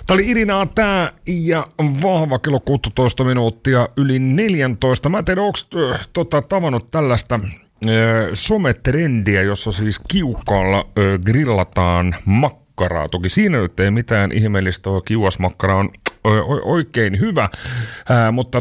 Tämä oli Irinaa tää ja vahva kello 16 minuuttia yli 14. Mä en tiedä, onko tavannut tällaista sometrendiä, jossa siis kiukaalla grillataan makkaraa. Toki siinä nyt ei mitään ihmeellistä, kiuasmakkara on oikein hyvä, mutta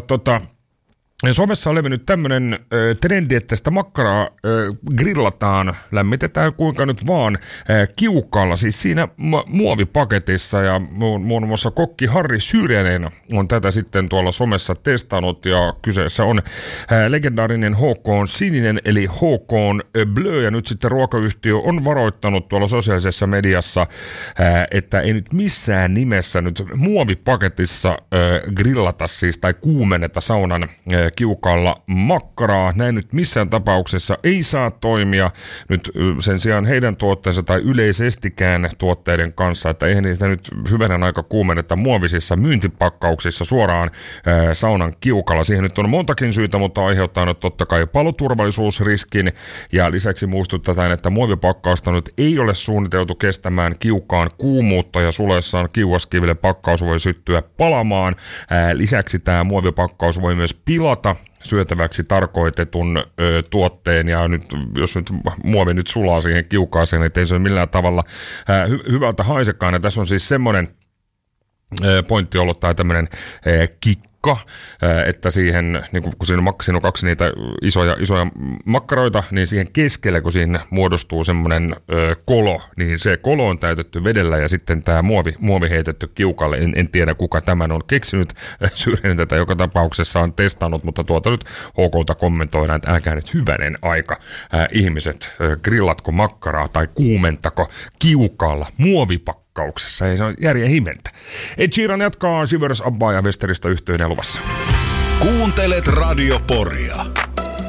Suomessa on levinnyt tämmöinen trendi, että sitä makkaraa grillataan, lämmitetään kuinka nyt vaan kiukaalla, siis siinä muovipaketissa, ja muun muassa kokki Harri Syrjänen on tätä sitten tuolla somessa testannut, ja kyseessä on legendaarinen HK Sininen, eli HK Blö, ja nyt sitten ruokayhtiö on varoittanut tuolla sosiaalisessa mediassa, että ei nyt missään nimessä nyt muovipaketissa grillata siis tai kuumenneta saunan kiukaalla makkaraa. Näin nyt missään tapauksessa ei saa toimia nyt sen sijaan heidän tuotteensa tai yleisestikään tuotteiden kanssa, että eihän niitä nyt hyvänen aika kuumenneta muovisissa myyntipakkauksissa suoraan saunan kiukalla. Siihen nyt on montakin syytä, mutta aiheuttaa nyt totta kai paloturvallisuusriskin, ja lisäksi muistutetaan, että muovipakkausta nyt ei ole suunniteltu kestämään kiukaan kuumuutta, ja sulessaan kiuaskiville pakkaus voi syttyä palamaan. Lisäksi tämä muovipakkaus voi myös pilata syötäväksi tarkoitetun tuotteen, ja nyt, jos nyt muovi nyt sulaa siihen kiukaaseen, niin ei se ole millään tavalla hyvältä haisekaan. Ja tässä on siis semmoinen pointti ollut, tai tämmöinen kikka, että siihen, niin kun siinä on kaksi niitä isoja makkaroita, niin siihen keskelle, kun siinä muodostuu semmoinen kolo, niin se kolo on täytetty vedellä, ja sitten tämä muovi heitetty kiukalle. En tiedä, kuka tämän on keksinyt. Syrjäinen tätä joka tapauksessa on testannut, mutta tuota nyt HK:lta kommentoidaan, että älkää nyt hyvänen aika ihmiset, grillatko makkaraa tai kuumentako kiukaalla muovipakkauksessa. Ei se ole järjen himentä. Ed Sheeran jatkaa Shivers, Abbaa ja Westeristä yhteyden luvassa. Kuuntelet Radio Poria.